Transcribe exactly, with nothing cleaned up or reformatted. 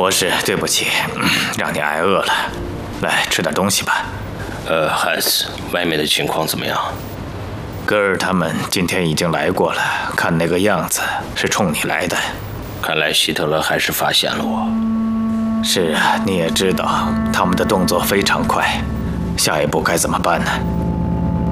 博士，对不起，让你挨饿了。来，吃点东西吧。 呃，汉斯，外面的情况怎么样？ 戈尔他们今天已经来过了，看那个样子是冲你来的。 看来希特勒还是发现了我。 是啊，你也知道，他们的动作非常快。下一步该怎么办呢？